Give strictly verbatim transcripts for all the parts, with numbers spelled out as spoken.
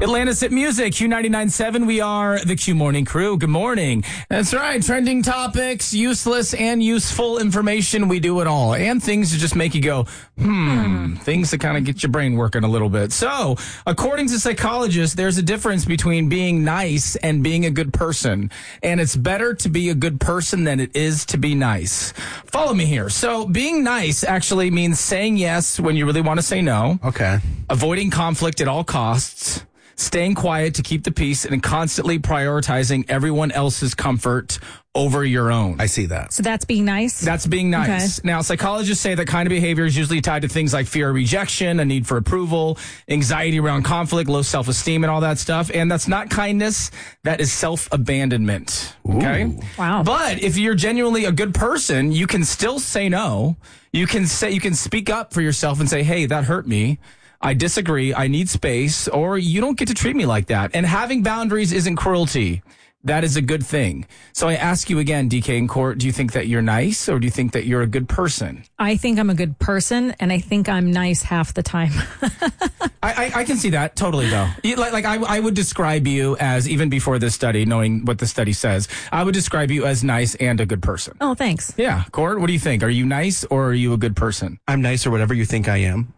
Atlanta's Hit Music, Q ninety-nine point seven. We are the Q Morning Crew. Good morning. That's right. Trending topics, useless and useful information. We do it all. And things that just make you go, hmm. Things that kind of get your brain working a little bit. So, according to psychologists, there's a difference between being nice and being a good person. And it's better to be a good person than it is to be nice. Follow me here. So, being nice actually means saying yes when you really want to say no. Okay. Avoiding conflict at all costs. Staying quiet to keep the peace, and constantly prioritizing everyone else's comfort over your own. I see that. So that's being nice? That's being nice. Okay. Now, psychologists say that kind of behavior is usually tied to things like fear of rejection, a need for approval, anxiety around conflict, low self-esteem, and all that stuff. And that's not kindness. That is self-abandonment. Okay? Ooh. Wow. But if you're genuinely a good person, you can still say no. You can say, you can speak up for yourself and say, hey, that hurt me. I disagree. I need space, or you don't get to treat me like that. And having boundaries isn't cruelty. That is a good thing. So I ask you again, D K and Court, do you think that you're nice, or do you think that you're a good person? I think I'm a good person, and I think I'm nice half the time. I, I, I can see that totally, though. You, like, like I, I would describe you as, even before this study, knowing what the study says, I would describe you as nice and a good person. Oh, thanks. Yeah. Court, what do you think? Are you nice, or are you a good person? I'm nice, or whatever you think I am.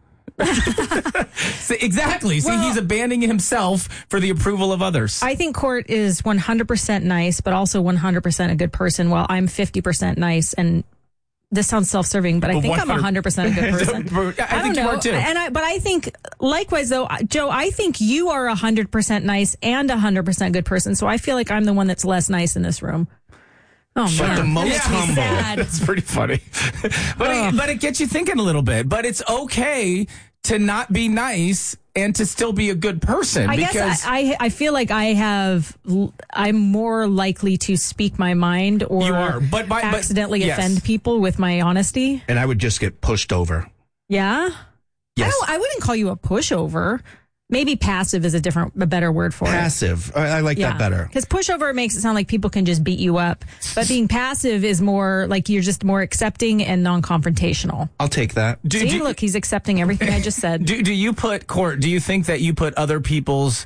See, exactly. See, well, he's abandoning himself for the approval of others. I think Court is one hundred percent nice, but also one hundred percent a good person, while I'm fifty percent nice. And this sounds self-serving, but I think I'm one hundred percent a good person. I, I think don't you know. are too. And I, but I think, likewise, though, Joe, I think you are one hundred percent nice and one hundred percent good person. So I feel like I'm the one that's less nice in this room. Oh, Shut man. the most Yeah, humble. That's pretty funny. but, it, but it gets you thinking a little bit. But it's okay to not be nice and to still be a good person. I because guess I, I feel like I have, I'm more likely to speak my mind or you are, but by, accidentally but, yes. offend people with my honesty. And I would just get pushed over. Yeah? Yes. I, don't, I wouldn't call you a pushover. Maybe passive is a different, a better word for passive. it. Passive. I, I like yeah. that better. Because pushover makes it sound like people can just beat you up. But being passive is more like you're just more accepting and non-confrontational. I'll take that. Do, See, do, look, he's accepting everything I just said. Do, do you put, Court, do you think that you put other people's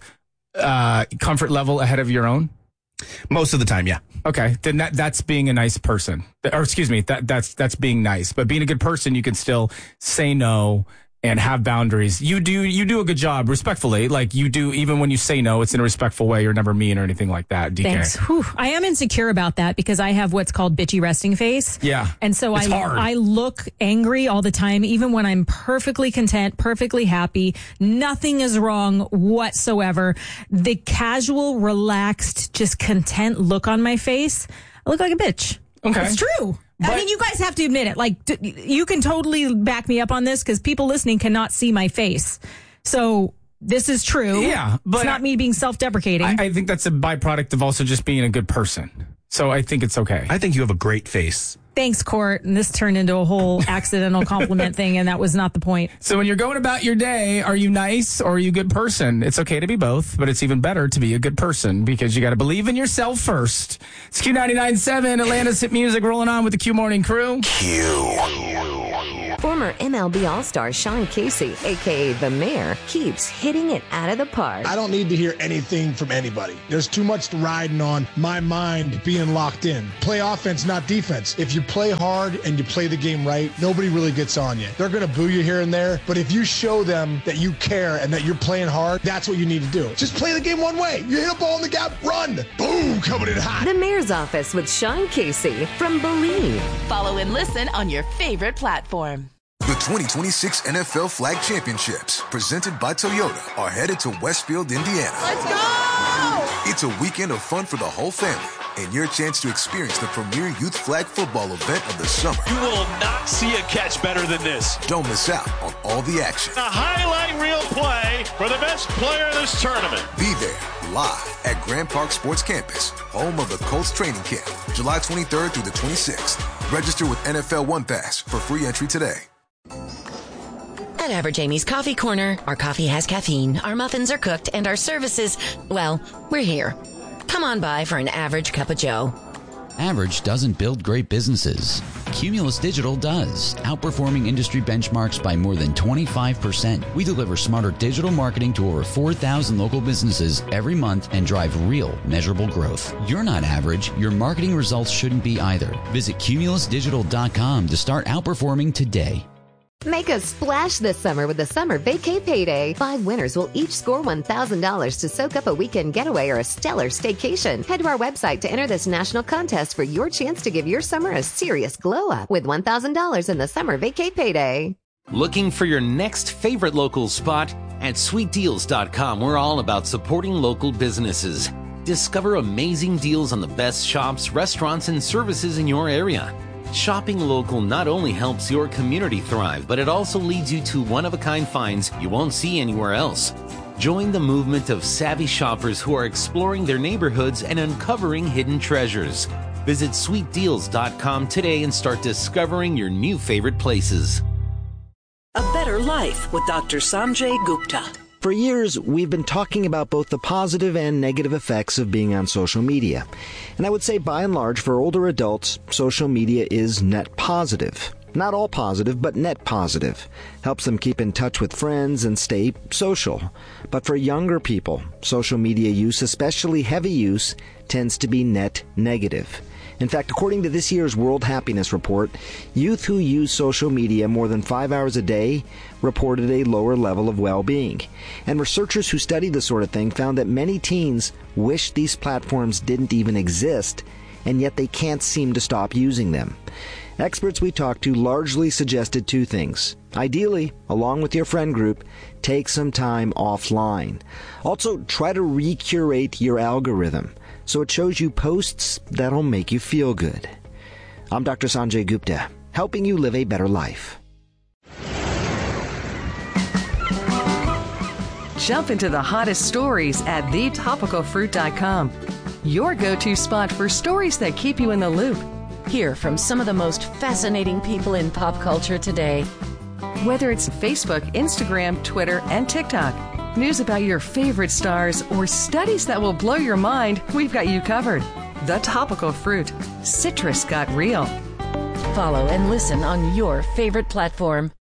uh, comfort level ahead of your own? Most of the time, yeah. Okay, then that that's being a nice person. Or excuse me, that that's that's being nice. But being a good person, you can still say no and have boundaries. You do you do a good job, respectfully. Like you do, even when you say no, it's in a respectful way. You're never mean or anything like that, D K. Thanks. Whew. I am insecure about that because I have what's called bitchy resting face. Yeah. And so it's I hard. I look angry all the time, even when I'm perfectly content, perfectly happy. Nothing is wrong whatsoever. The casual, relaxed, just content look on my face, I look like a bitch. Okay. It's true. But, I mean, you guys have to admit it. Like, d- you can totally back me up on this because people listening cannot see my face. So this is true. Yeah. But it's not me being self-deprecating. I, I think that's a byproduct of also just being a good person. So I think it's okay. I think you have a great face. Thanks, Court. And this turned into a whole accidental compliment thing, and that was not the point. So when you're going about your day, are you nice or are you a good person? It's okay to be both, but it's even better to be a good person because you got to believe in yourself first. It's Q ninety-nine point seven, Atlanta's Hit Music, rolling on with the Q Morning Crew. Q. Former M L B All-Star Sean Casey, a k a. The Mayor, keeps hitting it out of the park. I don't need to hear anything from anybody. There's too much riding on my mind being locked in. Play offense, not defense. If you play hard and you play the game right, nobody really gets on you. They're going to boo you here and there, but if you show them that you care and that you're playing hard, that's what you need to do. Just play the game one way. You hit a ball in the gap, run. Boom, coming in hot. The Mayor's Office with Sean Casey from Believe. Follow and listen on your favorite platform. The twenty twenty-six N F L Flag Championships, presented by Toyota, are headed to Westfield, Indiana. Let's go! It's a weekend of fun for the whole family and your chance to experience the premier youth flag football event of the summer. You will not see a catch better than this. Don't miss out on all the action. A highlight reel play for the best player in this tournament. Be there live at Grand Park Sports Campus, home of the Colts training camp, July twenty-third through the twenty-sixth. Register with N F L One Pass for free entry today. At Average Amy's Coffee Corner, our coffee has caffeine, our muffins are cooked, and our services, well, we're here. Come on by for an average cup of joe. Average doesn't build great businesses. Cumulus Digital does, outperforming industry benchmarks by more than twenty-five percent. We deliver smarter digital marketing to over four thousand local businesses every month and drive real, measurable growth. You're not average. Your marketing results shouldn't be either. Visit cumulus digital dot com to start outperforming today. Make a splash this summer with the Summer Vacay Payday. Five winners will each score one thousand dollars to soak up a weekend getaway or a stellar staycation. Head to our website to enter this national contest for your chance to give your summer a serious glow up with one thousand dollars in the Summer Vacay Payday. Looking for your next favorite local spot? At sweet deals dot com, we're all about supporting local businesses. Discover amazing deals on the best shops, restaurants, and services in your area. Shopping local not only helps your community thrive, but it also leads you to one-of-a-kind finds you won't see anywhere else. Join the movement of savvy shoppers who are exploring their neighborhoods and uncovering hidden treasures. Visit sweet deals dot com today and start discovering your new favorite places. A Better Life with Doctor Sanjay Gupta. For years, we've been talking about both the positive and negative effects of being on social media. And I would say, by and large, for older adults, social media is net positive. Not all positive, but net positive. Helps them keep in touch with friends and stay social. But for younger people, social media use, especially heavy use, tends to be net negative. In fact, according to this year's World Happiness Report, youth who use social media more than five hours a day reported a lower level of well-being. And researchers who studied this sort of thing found that many teens wish these platforms didn't even exist, and yet they can't seem to stop using them. Experts we talked to largely suggested two things. Ideally, along with your friend group, take some time offline. Also, try to recurate your algorithm so it shows you posts that'll make you feel good. I'm Doctor Sanjay Gupta, helping you live a better life. Jump into the hottest stories at the topical fruit dot com. Your go-to spot for stories that keep you in the loop. Hear from some of the most fascinating people in pop culture today. Whether it's Facebook, Instagram, Twitter, and TikTok, news about your favorite stars, or studies that will blow your mind, we've got you covered. The Topical Fruit. Citrus got real. Follow and listen on your favorite platform.